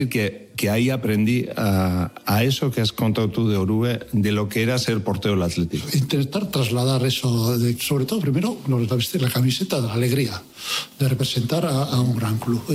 Que ahí aprendí a eso que has contado tú de Orue, de lo que era ser portero del Atlético. Intentar trasladar eso, sobre todo primero la camiseta de la alegría, de representar a un gran club.